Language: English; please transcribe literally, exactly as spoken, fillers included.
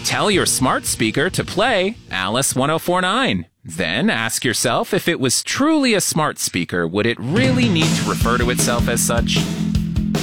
Tell your smart speaker to play Alice one oh four nine. Then ask yourself if it was truly a smart speaker, would it really need to refer to itself as such?